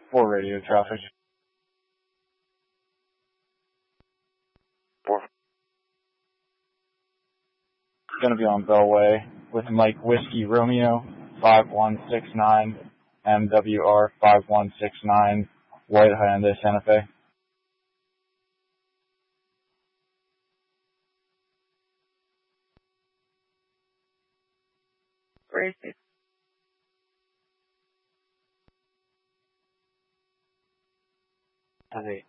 For radio traffic. Going to be on Bellway with Mike Whiskey Romeo 5169 MWR 5169 White Hyundai Santa Fe. Great. Hey.